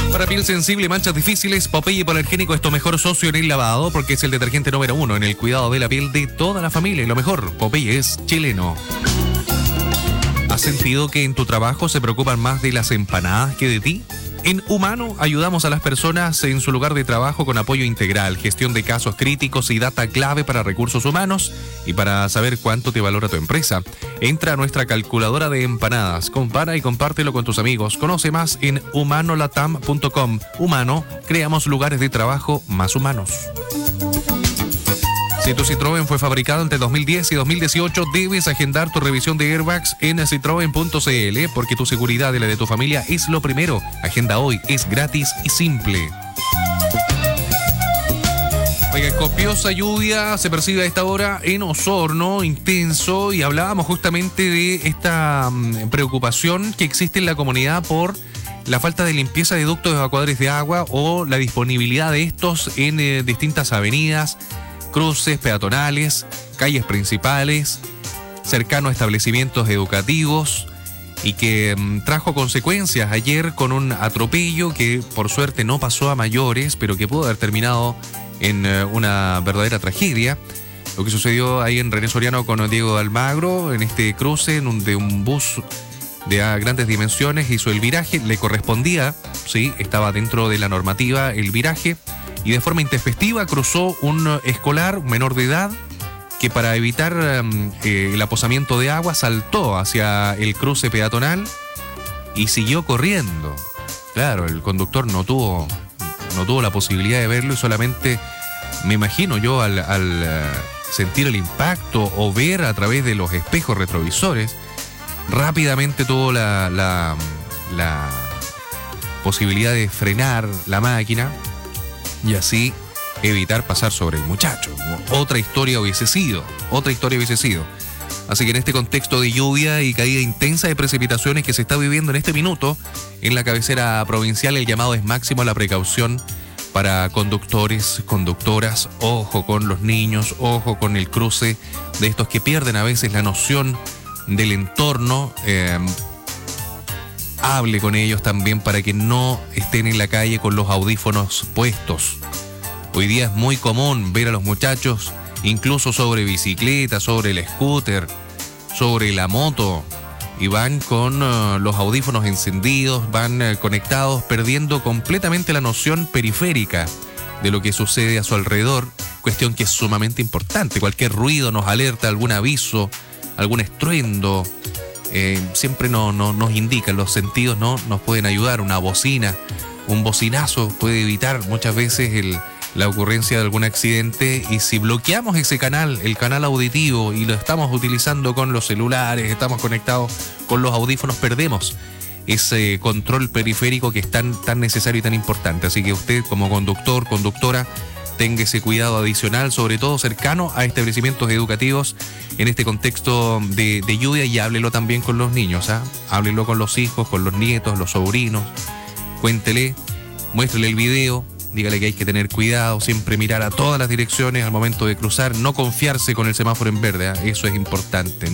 Para piel sensible y manchas difíciles, Popeye Hipoalergénico es tu mejor socio en el lavado porque es el detergente número 1 en el cuidado de la piel de toda la familia. Y lo mejor, Popeye es chileno. ¿Has sentido que en tu trabajo se preocupan más de las empanadas que de ti? En Humano ayudamos a las personas en su lugar de trabajo con apoyo integral, gestión de casos críticos y data clave para recursos humanos y para saber cuánto te valora tu empresa. Entra a nuestra calculadora de empanadas, compara y compártelo con tus amigos. Conoce más en humanolatam.com. Humano, creamos lugares de trabajo más humanos. Si tu Citroën fue fabricado entre 2010 y 2018, debes agendar tu revisión de airbags en citroen.cl porque tu seguridad y la de tu familia es lo primero. Agenda hoy, es gratis y simple. Oiga, copiosa lluvia se percibe a esta hora en Osorno, intenso, y hablábamos justamente de esta preocupación que existe en la comunidad por la falta de limpieza de ductos evacuadores de agua o la disponibilidad de estos en distintas avenidas, cruces peatonales, calles principales, cercano a establecimientos educativos, y que trajo consecuencias ayer con un atropello que por suerte no pasó a mayores, pero que pudo haber terminado en una verdadera tragedia. Lo que sucedió ahí en René Soriano con Diego de Almagro, en este cruce de un bus de grandes dimensiones, hizo el viraje, le correspondía, sí, estaba dentro de la normativa el viraje, y de forma intempestiva cruzó un escolar, un menor de edad, que para evitar el aposamiento de agua saltó hacia el cruce peatonal y siguió corriendo. Claro, el conductor no tuvo la posibilidad de verlo y solamente, me imagino yo, al sentir el impacto o ver a través de los espejos retrovisores, rápidamente tuvo la posibilidad de frenar la máquina y así evitar pasar sobre el muchacho. Otra historia hubiese sido. Así que en este contexto de lluvia y caída intensa de precipitaciones que se está viviendo en este minuto en la cabecera provincial, el llamado es máximo a la precaución para conductores, conductoras. Ojo con los niños, ojo con el cruce de estos que pierden a veces la noción del entorno. Hable con ellos también para que no estén en la calle con los audífonos puestos. Hoy día es muy común ver a los muchachos incluso sobre bicicleta, sobre el scooter, sobre la moto, y van con los audífonos encendidos, van conectados, perdiendo completamente la noción periférica de lo que sucede a su alrededor, cuestión que es sumamente importante. Cualquier ruido nos alerta, algún aviso, algún estruendo, siempre nos indican, los sentidos nos pueden ayudar. Una bocina, un bocinazo puede evitar muchas veces la ocurrencia de algún accidente, y si bloqueamos ese canal, el canal auditivo, y lo estamos utilizando con los celulares, estamos conectados con los audífonos, perdemos ese control periférico que es tan necesario y tan importante. Así que usted, como conductor, conductora, tenga ese cuidado adicional, sobre todo cercano a establecimientos educativos en este contexto de lluvia, y háblelo también con los niños, háblelo con los hijos, con los nietos, los sobrinos, cuéntele, muéstrele el video, dígale que hay que tener cuidado, siempre mirar a todas las direcciones al momento de cruzar, no confiarse con el semáforo en verde, eso es importante.